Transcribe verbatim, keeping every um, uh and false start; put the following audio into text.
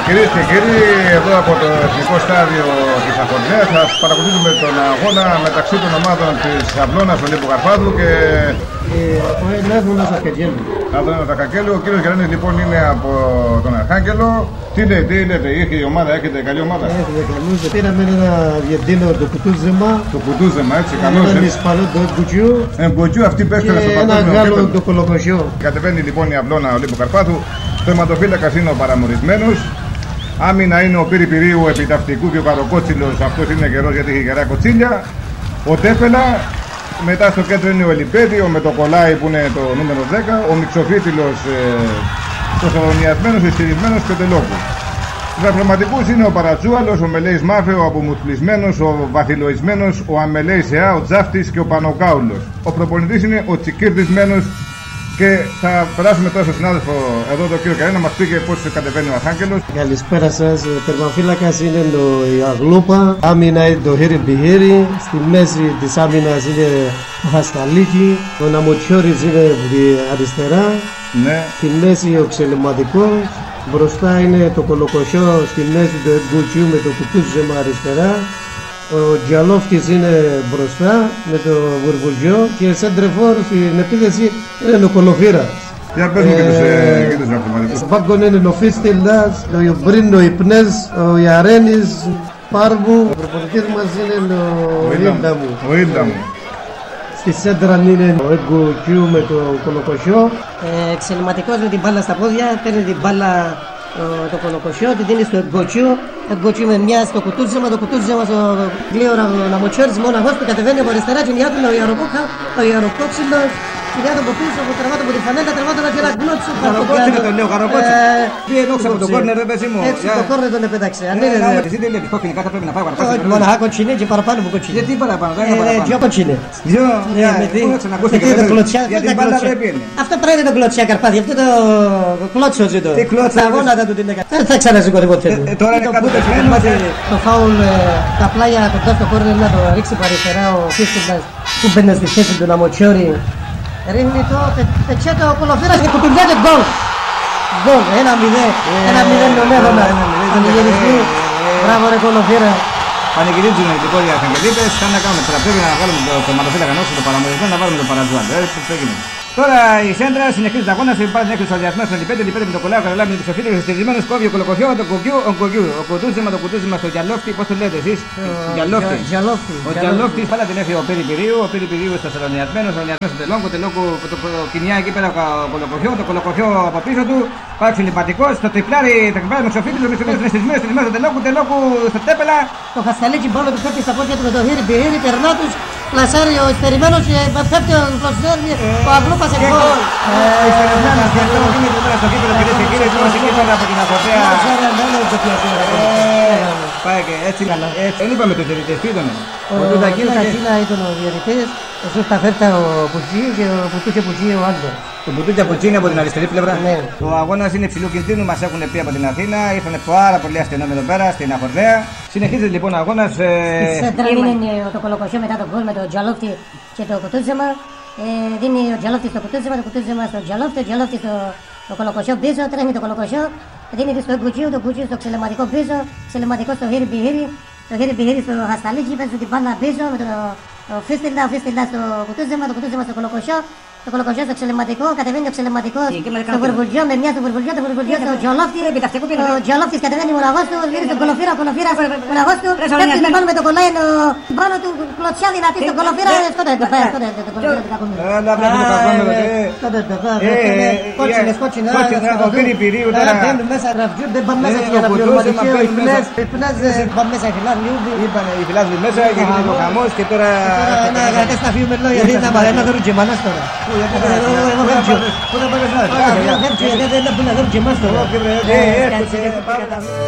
Κυρίες και κύριοι, εδώ από το Εθνικό Στάδιο της Αχορδαίας θα παρακολουθήσουμε τον αγώνα μεταξύ των ομάδων της Αυλώνας Ολύμπου Καρπάθου και ο Ελεύθερος Ακαγγέλου. Αυλώνας Ακαγγέλου. Ο κύριος Γιάννης λοιπόν είναι από τον Αρχάγγελο. Τι λέτε, τι λέτε, είχε η ομάδα, έχετε καλή ομάδα? Έχουμε καλούς, πήραμε ένα Αργεντίνο το Κουτούζεμα. Το Κουτούζεμα, έτσι, καλώς. Έναν Ισπανό το Εμπουτζιού. Εμπουτζιού, αυτή πέφτει στο Και παγκόσμιο ένα Γάλλο επίπεδο. το Κολοκοσιό. Κατεβαίνει λοιπόν η Αυλώνα Ολύμπου Καρπάθου. Θεματοφύλακας είναι ο Παραμορισμένος. Άμυνα είναι ο Πύρη Πυρίου επιταυτικού και ο Καροκότσιλος, αυτός είναι καιρός γιατί έχει γερά κοτσίλια. Ο Τέφελα, μετά στο κέντρο είναι ο Ελιπέδιο με το Κολάι που είναι το νούμερο δέκα, ο Μιξοφίτιλος, ε, ο Σαλονιασμένος, εστιρισμένος και τελόκου. Στους αφροματικούς είναι ο Παρατσούαλος, ο Μελέης Μάφε, ο Απομουσκλισμένος, ο Βαθυλοισμένος, ο Αμελέης Εά, ο Τζάφτης και ο Πανοκάουλος. Ο προπονητής είναι ο Τσικίρδισμένος. Και θα περάσουμε τώρα στον συνάδελφο εδώ, τον κύριο Καρένα, να μας πει και πώς κατεβαίνει ο Αρχάγγελος. Καλησπέρα σας. Τερμαφύλακας είναι το η Αγλούπα. Άμυνα είναι το Χέρι Μπιχέρι. Στη μέση της άμυνας είναι ο Χασταλίκη. Ο Ναμοτσιόρης είναι η αριστερά. Ναι. Στη μέση ο Ξελωματικός. Μπροστά είναι το Κολοκοσιό. Στη μέση το Εμπουτζιού με το Κουτούζεμα αριστερά. Ο Τζαλόφτης είναι μπροστά με το Βουρβουλτζιό και σέντρεφόρ στην επίθεση είναι ο Κολοφύρας. Για πες μου και τους, ε, και τους αυτοματικούς. Στον πάγκο είναι ο Φίστιλας, ο Ιουμπρίν, ο Ιπνές, ο Ιαρένης, Πάρβου. Ο προπονητής μας είναι ο Ίλνταμου. Ο Ίλνταμου. Στη σέντρα είναι ο Εμπουτζιού με το Κολοκοσιό. Ε, Εξελιματικός με την μπάλα στα πόδια, παίρνει την μπάλα το Κολοκοσιό, την δίνει στο Εμπουτζιού. Εμπουτζιού με μια στο Κουτούζεμα, το Κουτούζεμα στο γλύωρα ο Ναμοτσιόρης μοναχός που κατεβαίνει από αριστερά και νιάτουν ο Ιαροκόξα, ο Ιαροκόξιλος. Κυριάτο από πίσω, από τραβάτο από τη φανέλα, τραβάτο να ένα γκλότσο. Καροκότσιλο τον λέω, Καροκότσιλο. Πήγε νόξα από το κόρνερ, ρε παιδί μου. Έτσι το κόρνερ τον επέταξε. Αν είναι εσύ δεν λέει κόκκινη κάρτα πρέπει να πάει παραπάνω. μοναχά κοτσινέ και παραπάνω από κοτσινέ. Γιατί παραπάνω, δεν είναι παραπάνω. Δυο κοτσινέ. Δυο, πού να ξανακούστηκε. Γιατί η μπάλα πρέπει είναι. Αυτό πρέπει το κλωτσιά Καρπάθι, αυτό το κλώτσο ζητώ. Τι κλώτσο. Τα γόνατα του την έκανε. Δεν θα ξανασηκωθεί ποτέ. Τώρα είναι κάτω πεσμένο. Το φάουλ τα πλάγια κοντά στο κόρνερ να το ρίξει παριστερά ο Φίστιλας που μπαίνει στη θέση του Ναμοτσιόρη. Ρίχνει το πετσέτο ο Κολοφύρας και κουτουριάται γκολ. Γκολ, ένα μηδέν, ένα μηδέν τον έδωνα. Πανηγυριστή, μπράβο ρε Κολοφύρα. Πανηγυρίζουν οι κόρια Αρχαγγελίτες, θα να κάνουμε τώρα. Πρέπει να βάλουμε το τερματοφύλακα νόσο το Παραμορισμένο, να βάλουμε το Παρατζουάντα. Έτσι έγινε. Τώρα η Σέντρα συνεχίζει τα αγώνα, υπάρχει την έκρηξη ο διασμένος των Λιπέντε, Λιπέντε με το Κολάο, Καραλάμι με τους Σοφίτες, ο στηρισμένος κόβει ο Κολοκοσιό, το Κοκιού, ο Κοκιού, ο Κουτούζεμα, το Κουτούζεμα στο Τζαλόφτη, πώς το λέτε εσείς, Τζαλόφτη. Ο Τζαλόφτης πάλα την έχει ο Πύρη Πυρίου, ο Πύρη Πυρίου στο Σαλονιασμένος, ο Σαλονιασμένος στο Τελόγκο, Τελόγκο το κοινιά εκεί πέρα ο Κολοκοσιό, το Κολοκοσιό από πίσω του, πάει ξυλιπατικός, το τριπλάρι, το τριπλάρι με Σοφίτης, ο Μισοφίτης είναι στισμένος, στισμένος στο Τελόγκο, Τελόγκο στο Τέπελα. Το Χασταλίκι μπάλο του φεύγει στα πόδια του με το χέρι, πυρίνει, περνά τους, πλασάρει ο Ιστερημένος και φεύγει ο Πλασάρι, ο Αυλούπας εκ γκολ. Ιστερημένος και αυτό γίνεται τώρα στο κύπελο κυρίες και κύριοι, τώρα σε κύπελο από την Αχορδαία. Πάει και έτσι, δεν είπαμε τους διαιτητές, τι ήτανε. Ο Τουτακίνα ήταν ο διαιτητής, ο Σουσταφέρτα ο Πουτσί και ο Πουτούκια Πουτσί ο Άλμπερ. Το Πουτούκια Πουτσί είναι από την αριστερή πλευρά. Ναι. Ο αγώνας είναι υψηλού κινδύνου, μας έχουν πει από την Αθήνα, ήρθαν πάρα πολλοί αστυνόμοι εδώ πέρα στην Αχορδαία. Συνεχίζεται λοιπόν ο αγώνας. Στη σέντρα είναι το Κολοκοσιό μετά τον γκολ με το Τζαλόφτη και το Κουτούζεμα. Ε, δίνει ο Τζαλόφτη στο Κουτούζεμα, το Κουτούζεμα στο Τζαλόφτη, ο Τζαλόφτη στο το Κολοκοσιό πίσω, τρέχει το Κολοκοσιό. Δίνει στο Εμπουτζιού, το Εμπουτζιού στο Ξελεματικό πίσω, Ξελεματικό στο Χέρι Μπιχέρι, το Χέρι Μπιχέρι στο Χασταλίκι, παίζει την μπάλα πίσω με το Φίστιλα, ο Φίστιλα στο Κουτούζεμα, το Κουτούζεμα στο Κολοκοσιό. Το Κολοκοσιό στο Ξελεματικό, κατεβαίνει ο Ξελεματικός στο Βουρβουλτζιό, με μια στο Βουρβουλτζιό, το Βουρβουλτζιό στο Τζαλόφτη. Ο Τζαλόφτης κατεβαίνει μοναχός του, βγαίνει στον Κολοφύρα, ο Κολοφύρας μοναχός του, πέφτει με πάνω με το κολλάι πάνω του, κλωτσιά δυνατή στον Κολοφύρα, σκότω το πέρα, σκότω το Κολοφύρα του κακομύρου. Έλα πρέπει το κακόμυρο, Κότσινες, κότσινες, ο Πύρη Πυρίου τώρα. Μπαίνουν μέσα, δεν πάνε μέσα για να πληρωματικοί, οι Ιπνές πάνε μέσα, είπανε οι φιλάθλοι μέσα και γίνεται ο χαμός και τώρα... Να φύγουμε λόγια, γιατί να δωρούν και μανάς τώρα. Πού να πάμε να